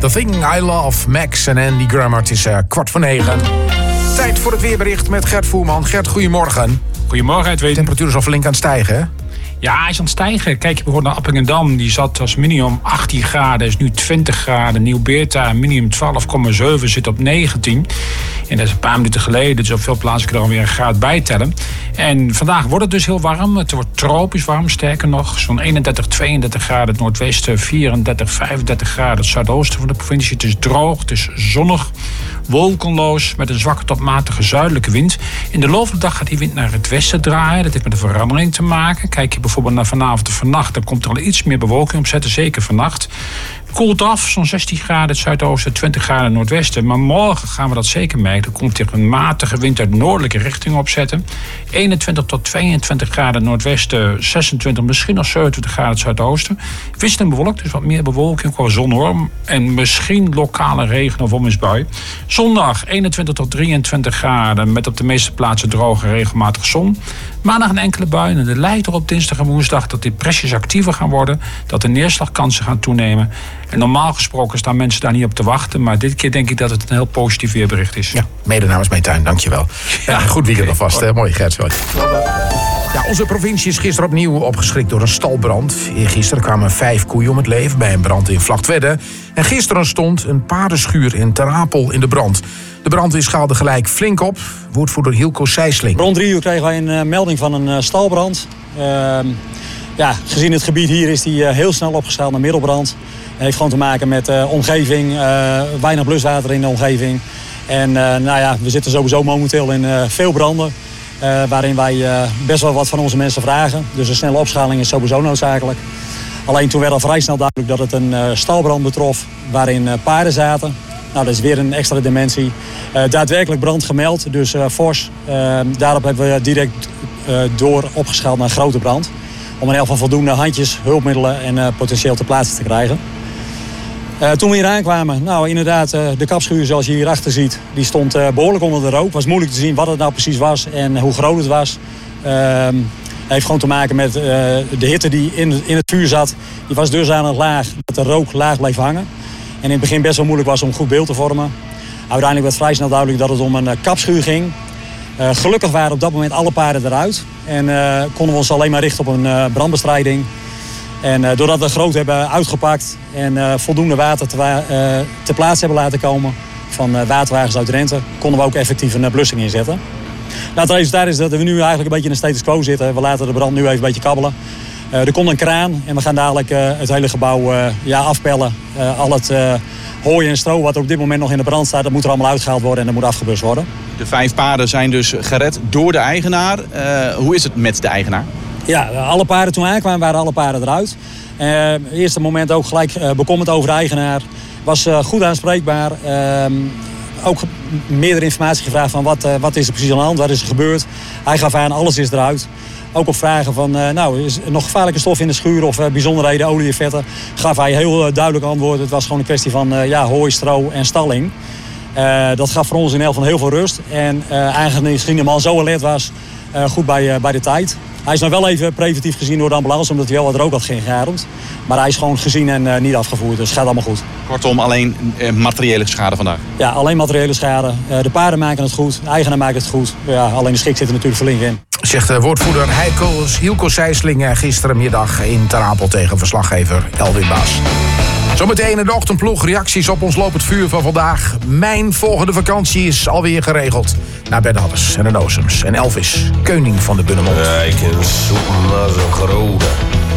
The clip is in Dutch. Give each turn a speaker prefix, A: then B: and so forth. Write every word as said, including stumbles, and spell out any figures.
A: The Thing I Love, Max en Andy Grammer. Het is uh, kwart voor negen. Tijd voor het weerbericht met Gert Voerman. Gert, goedemorgen.
B: Goedemorgen, Edwin.
A: De temperatuur is al flink aan het stijgen, hè?
B: Ja, hij is aan het stijgen. Kijk, je begon naar Appingedam. Die zat als minimum achttien graden, is nu twintig graden. Nieuw-Beerta, minimum twaalf komma zeven, zit op negentien. En dat is een paar minuten geleden, dus op veel plaatsen kun je er alweer een graad bij tellen. En vandaag wordt het dus heel warm. Het wordt tropisch warm, sterker nog. Zo'n eenendertig, tweeëndertig graden het noordwesten, vierendertig, vijfendertig graden het zuidoosten van de provincie. Het is droog, het is zonnig, wolkenloos, met een zwakke tot matige zuidelijke wind. In de loop van de dag gaat die wind naar het westen draaien. Dat heeft met de verandering te maken. Kijk je bijvoorbeeld naar vanavond of vannacht, dan komt er al iets meer bewolking op zetten, zeker vannacht. Koelt af, zo'n zestien graden het zuidoosten, twintig graden het noordwesten. Maar morgen gaan we dat zeker merken. Er komt er een matige wind uit noordelijke richting opzetten. eenentwintig tot tweeëntwintig graden het noordwesten, zesentwintig, misschien nog zevenentwintig graden het zuidoosten. Wisselend bewolkt, dus wat meer bewolking, qua zon hoor. En misschien lokale regen of onweersbui. Zondag eenentwintig tot drieëntwintig graden, met op de meeste plaatsen droge regelmatig zon. Maandag een enkele bui en het lijkt erop dinsdag en woensdag dat die pressies actiever gaan worden, dat de neerslagkansen gaan toenemen. En normaal gesproken staan mensen daar niet op te wachten, maar dit keer denk ik dat het een heel positief weerbericht is.
A: Ja, mede namens mijn tuin, dankjewel. Ja, goed weekend alvast, hè? Mooi, Gert. Ja, onze provincie is gisteren opnieuw opgeschrikt door een stalbrand. Eergisteren kwamen vijf koeien om het leven bij een brand in Vlagtwedde. En gisteren stond een paardenschuur in Ter Apel in de brand. De brandweer schaalde gelijk flink op. Woordvoerder Hilco Sijsling.
C: Rond drie uur kregen wij een uh, melding van een uh, stalbrand. Uh, ja, gezien het gebied hier is die uh, heel snel opgeschaald naar middelbrand. Het heeft gewoon te maken met uh, omgeving, uh, weinig bluswater in de omgeving. En uh, nou ja, we zitten sowieso momenteel in uh, veel branden. Uh, waarin wij uh, best wel wat van onze mensen vragen. Dus een snelle opschaling is sowieso noodzakelijk. Alleen toen werd al vrij snel duidelijk dat het een uh, stalbrand betrof waarin uh, paarden zaten. Nou, dat is weer een extra dimensie. Uh, daadwerkelijk brand gemeld, dus uh, fors. Uh, daarop hebben we direct uh, door opgeschaald naar een grote brand. Om in elk geval voldoende handjes, hulpmiddelen en uh, potentieel ter plaatse te krijgen. Uh, toen we hier aankwamen, nou inderdaad, uh, de kapschuur zoals je hierachter ziet, die stond uh, behoorlijk onder de rook. Het was moeilijk te zien wat het nou precies was en hoe groot het was. Uh, het heeft gewoon te maken met uh, de hitte die in, in het vuur zat. Die was dusdanig laag dat de rook laag bleef hangen. En in het begin best wel moeilijk was om een goed beeld te vormen. Uiteindelijk werd vrij snel duidelijk dat het om een uh, kapschuur ging. Uh, gelukkig waren op dat moment alle paarden eruit. En uh, konden we ons alleen maar richten op een uh, brandbestrijding. En uh, doordat we groot hebben uitgepakt en uh, voldoende water te, wa- uh, te plaatse hebben laten komen van uh, waterwagens uit Drenthe, konden we ook effectief een uh, blussing inzetten. Nou, het resultaat is dat we nu eigenlijk een beetje in een status quo zitten. We laten de brand nu even een beetje kabbelen. Uh, er komt een kraan en we gaan dadelijk uh, het hele gebouw uh, ja, afpellen. Uh, al het uh, hooi en stro wat er op dit moment nog in de brand staat, dat moet er allemaal uitgehaald worden en dat moet afgeblust worden.
D: De vijf paarden zijn dus gered door de eigenaar. Uh, hoe is het met de eigenaar?
C: Ja, alle paarden toen aankwamen waren alle paarden eruit. Uh, het eerste moment ook gelijk uh, bekommerd over de eigenaar. Was uh, goed aanspreekbaar. Uh, ook meerdere informatie gevraagd van wat, uh, wat is er precies aan de hand, wat is er gebeurd. Hij gaf aan, alles is eruit. Ook op vragen van, uh, nou, is er nog gevaarlijke stof in de schuur of uh, bijzonderheden, olie en vetten. Gaf hij heel uh, duidelijk antwoord. Het was gewoon een kwestie van uh, ja, hooi, stro en stalling. Uh, dat gaf voor ons in elk van heel veel rust. En uh, aangezien de man zo alert was, uh, goed bij, uh, bij de tijd. Hij is nog wel even preventief gezien door de ambulance, omdat hij wel wat rook had geademd. Maar hij is gewoon gezien en uh, niet afgevoerd, dus het gaat allemaal goed.
D: Kortom, alleen uh, materiële schade vandaag?
C: Ja, alleen materiële schade. Uh, de paarden maken het goed, de eigenaar maakt het goed. Ja, alleen de schik zit er natuurlijk flink in.
A: Zegt de woordvoerder Hilco Sijsling gisterenmiddag in Ter Apel tegen verslaggever Elwin Baas. Zometeen in de ochtendploeg reacties op ons lopend vuur van vandaag. Mijn volgende vakantie is alweer geregeld. Naar Ben Hadders en de Nozems en Elvis, koning van de Bunnemond.
E: Ja, ik kan zoeken naar zo'n grote.